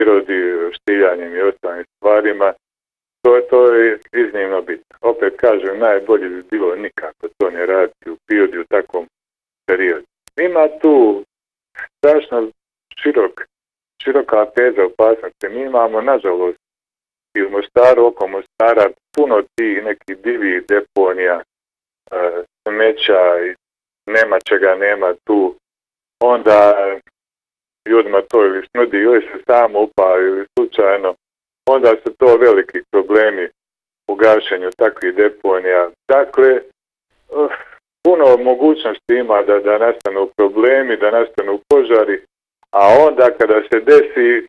prirodi, štiljanjem i ostalim stvarima. To je iznimno bitno. Opet kažem, najbolje bi bilo nikako to ne raditi u prirodi u takvom periodu. Ima tu strašno široka lepeza opasnosti. Mi imamo, nažalost, i u Mostaru, oko Mostara, puno tih nekih divih deponija, smeća, nema čega nema tu. Onda ljudima to ili snudi ili se samo upali ili slučajno. Onda su to veliki problemi u gašenju takvih deponija. Dakle, puno mogućnosti ima da nastanu problemi, da nastanu požari, a onda kada se desi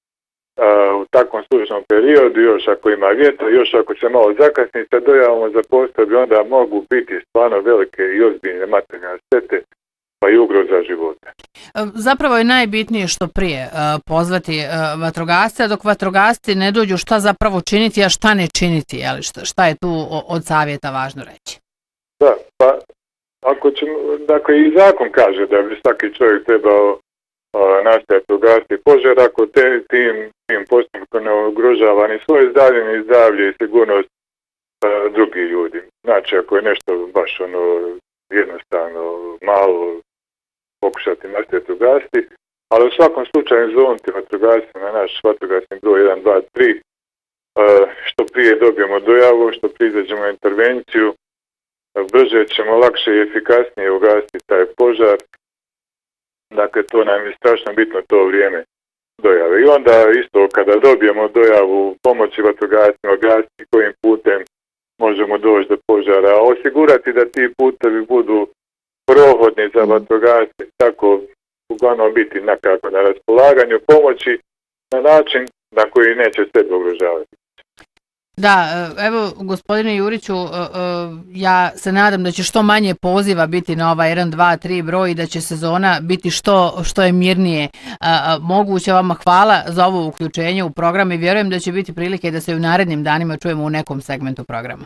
u takvom slučnom periodu, još ako ima vjetra, još ako se malo zakasni sa dojavom za postrojbe, onda mogu biti stvarno velike i ozbiljne materijalne štete, pa i ugroza života. Zapravo je najbitnije što prije pozvati vatrogasce, dok vatrogasci ne dođu šta zapravo činiti, a šta ne činiti, jeli? Šta je tu od savjeta važno reći? Da, pa ako ćemo, dakle i zakon kaže da bi svaki čovjek trebao nastojati ugasiti požar, ako tim postupkom ne ugrožava ni svoje zdravlje, ni zdravlje i sigurnost drugih ljudi. Znači, ako je nešto baš jednostavno malo pokušati nastojati ugasiti, ali u svakom slučaju zovnuti vatrogasce na naš vatrogasni broj 123, što prije dobijemo dojavu, što prije izađemo na intervenciju, brže ćemo lakše i efikasnije ugasiti taj požar. Dakle, to nam je strašno bitno to vrijeme dojave. I onda isto kada dobijemo dojavu pomoći vatrogascima, ugasiti kojim putem možemo doći do požara, a osigurati da ti putevi budu prohodni za vatrogasce, tako uglavnom biti nekako na raspolaganju pomoći na način na koji neće sebe ugrožavati. Da, evo gospodine Juriću, ja se nadam da će što manje poziva biti na ovaj 123 broj i da će sezona biti što je mirnije moguće. Vama hvala za ovo uključenje u program i vjerujem da će biti prilike da se u narednim danima čujemo u nekom segmentu programa.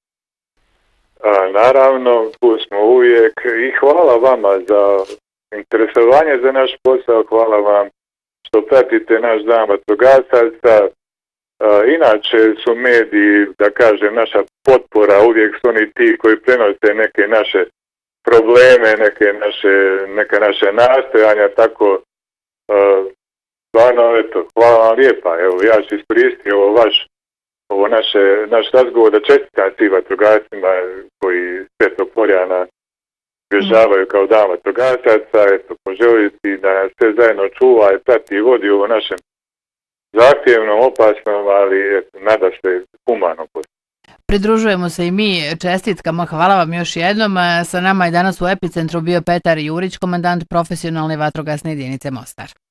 Naravno, tu smo uvijek i hvala vama za interesovanje za naš posao, hvala vam što pratite naš dan vatrogasaca. Inače su mediji, da kažem, naša potpora, uvijek su oni ti koji prenose neke naše probleme, neke naše nastojanja, tako stvarno, eto, hvala vam lijepa. Evo, ja ću iskoristiti naš razgovor da čestitam svim vatrogascima koji Svetog Florjana obeležavaju kao dan vatrogasaca, eto, poželiti da nas sve zajedno čuva i prati i vodi u našem zahtjevnom, opasnom, ali nada se humano postoji. Pridružujemo se i mi čestitkama, hvala vam još jednom. Sa nama je danas u Epicentru bio Petar Jurić, komandant profesionalne vatrogasne jedinice Mostar.